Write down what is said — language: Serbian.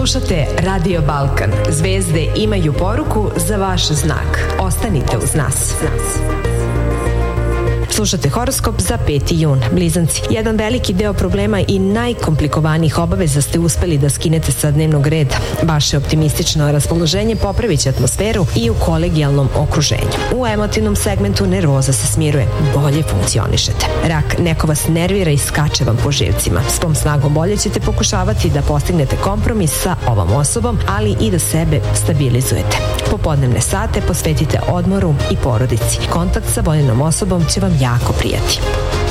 Slušate Radio Balkan. Zvezde imaju poruku za vaš znak. Ostanite uz nas. Slušate horoskop za 5. jun. Blizanci, jedan veliki deo problema i najkomplikovanijih obaveza ste uspeli da skinete sa dnevnog reda. Vaše optimistično raspoloženje popravit će atmosferu i u kolegijalnom okruženju. U emotivnom segmentu nervoza se smiruje, bolje funkcionišete. Rak, neko vas nervira i skače vam po živcima. Svom snagom bolje ćete pokušavati da postignete kompromis sa ovom osobom, ali i da sebe stabilizujete. Popodnevne sate posvetite odmoru i porodici. Kontakt sa voljenom osobom će vam jako prijati.